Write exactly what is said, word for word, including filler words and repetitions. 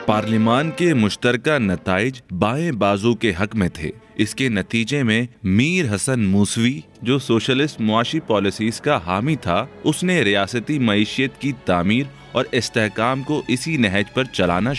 Parliament के मुश्तरका नताइज बाएं बाजू के हक में थे। इसके नतीजे में मीर हसन मूसवी, जो सोशलिस्ट मुआशी पॉलिसीज का हामी था, उसने रियासती मईशियत की तामीर और इस्तेहकाम को इसी नहज पर चलाना